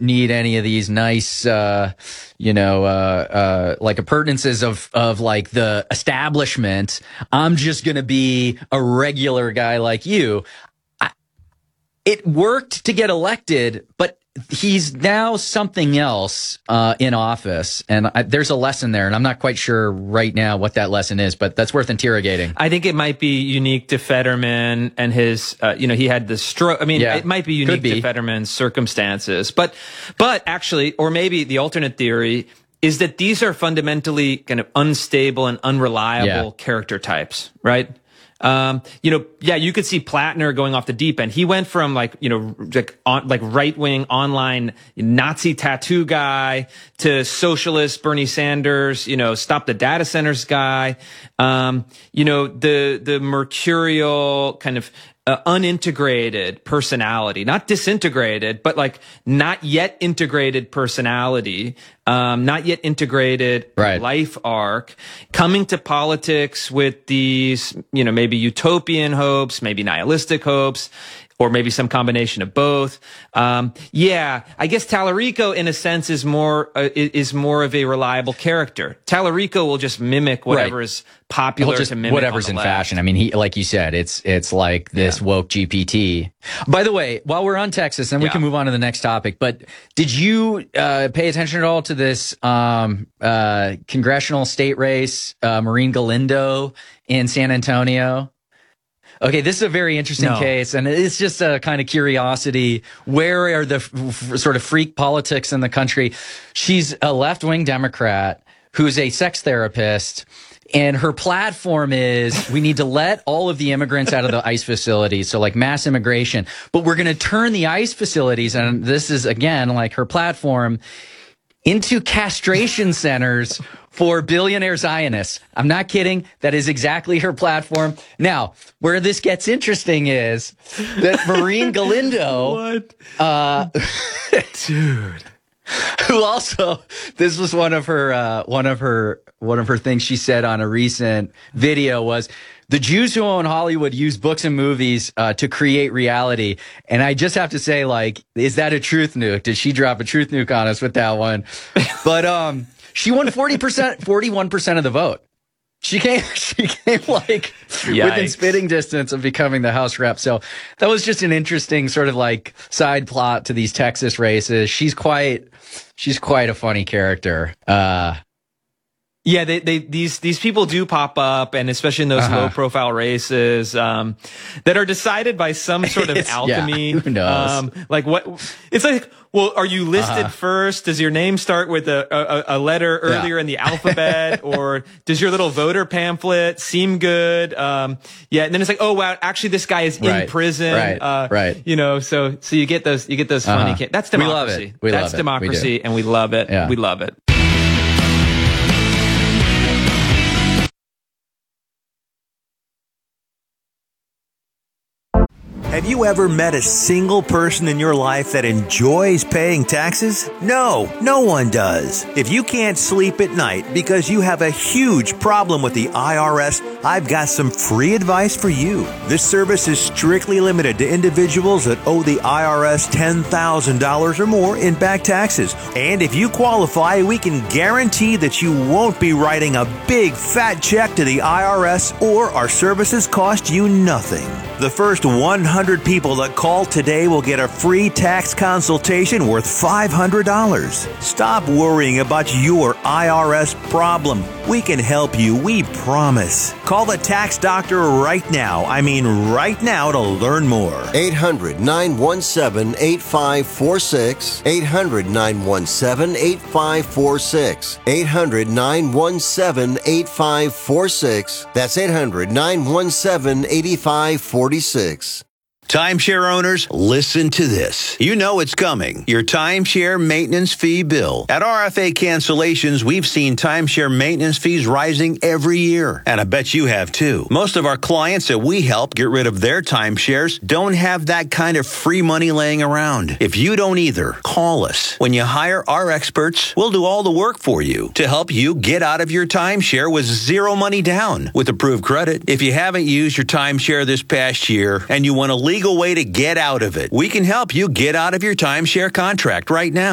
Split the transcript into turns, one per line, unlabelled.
need any of these nice, like appurtenances of like the establishment. I'm just going to be a regular guy like you. It worked to get elected, but he's now something else in office, and there's a lesson there, and I'm not quite sure right now what that lesson is, but that's worth interrogating.
I think it might be unique to Fetterman and his, he had the stroke. I mean, it might be unique to Fetterman's circumstances, but actually, or maybe the alternate theory is that these are fundamentally kind of unstable and unreliable character types, right? You could see Plattner going off the deep end. He went from like right-wing online Nazi tattoo guy to socialist Bernie Sanders, stop the data centers guy. The mercurial kind of unintegrated personality, not disintegrated, but like not yet integrated personality, not yet integrated life arc, coming to politics with these, maybe utopian hopes, maybe nihilistic hopes, or maybe some combination of both. I guess Tallarico, in a sense, is more of a reliable character. Tallarico will just mimic whatever is popular to mimic
whatever's in fashion. I mean, he, like you said, it's like this woke GPT. By the way, while we're on Texas, and we can move on to the next topic, but did you pay attention at all to this congressional state race, Maureen Galindo in San Antonio? Okay, this is a very interesting case, and it's just a kind of curiosity. Where are the sort of freak politics in the country? She's a left-wing Democrat who's a sex therapist, and her platform is we need to let all of the immigrants out of the ICE facilities, so like mass immigration, but we're going to turn the ICE facilities, and this is, again, like her platform, into castration centers for billionaire Zionists. I'm not kidding. That is exactly her platform. Now, where this gets interesting is that Maureen Galindo,
dude,
who also, this was one of her things she said on a recent video was, the Jews who own Hollywood use books and movies to create reality. And I just have to say, like, is that a truth nuke? Did she drop a truth nuke on us with that one? But she won 41% of the vote. She came like within spitting distance of becoming the House rep. So that was just an interesting sort of like side plot to these Texas races. She's quite a funny character.
Yeah, these people do pop up, and especially in those low profile races, that are decided by some sort of alchemy.
Who knows?
Like what? It's like, well, are you listed first? Does your name start with a letter earlier in the alphabet, or does your little voter pamphlet seem good? And then it's like, oh wow, actually this guy is in prison.
Right.
So you get those funny. That's democracy.
We love it.
That's democracy, and we love it.
Yeah.
We love it.
Have you ever met a single person in your life that enjoys paying taxes? No one does. If you can't sleep at night because you have a huge problem with the IRS, I've got some free advice for you. This service is strictly limited to individuals that owe the IRS $10,000 or more in back taxes. And if you qualify, we can guarantee that you won't be writing a big fat check to the IRS, or our services cost you nothing. The first 100 people that call today will get a free tax consultation worth $500. Stop worrying about your IRS problem. We can help you, we promise. Call the tax doctor right now. I mean right now, to learn more.
800-917-8546. 800-917-8546. 800-917-8546. That's 800-917-8546.
Timeshare owners, listen to this. You know it's coming. Your timeshare maintenance fee bill. At RFA Cancellations, we've seen timeshare maintenance fees rising every year. And I bet you have too. Most of our clients that we help get rid of their timeshares don't have that kind of free money laying around. If you don't either, call us. When you hire our experts, we'll do all the work for you to help you get out of your timeshare with zero money down with approved credit. If you haven't used your timeshare this past year and you want a legal way to get out of it, we can help you get out of your timeshare contract right now.